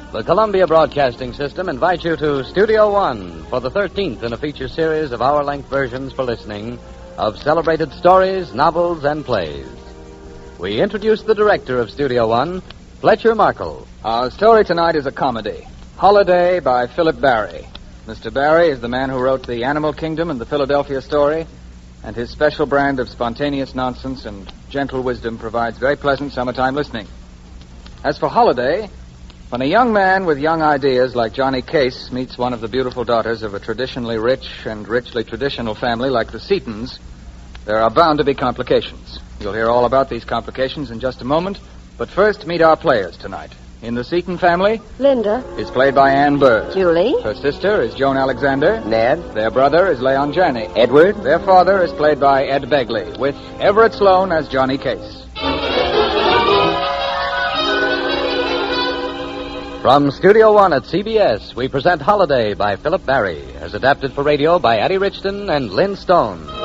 The Columbia Broadcasting System invites you to Studio One for the 13th in a feature series of hour-length versions for listening of celebrated stories, novels, and plays. We introduce the director of Studio One, Fletcher Markle. Our story tonight is a comedy, Holiday by Philip Barry. Mr. Barry is the man who wrote The Animal Kingdom and The Philadelphia Story, and his special brand of spontaneous nonsense and gentle wisdom provides very pleasant summertime listening. As for Holiday, when a young man with young ideas like Johnny Case meets one of the beautiful daughters of a traditionally rich and richly traditional family like the Seatons, there are bound to be complications. You'll hear all about these complications in just a moment, but first meet our players tonight. In the Seaton family, Linda is played by Ann Bird. Julie Her sister is Joan Alexander. Ned. Their brother is Leon Janney. Edward. Their father is played by Ed Begley, with Everett Sloane as Johnny Case. From Studio One at CBS, we present Holiday by Philip Barry, as adapted for radio by Addie Richton and Lynn Stone.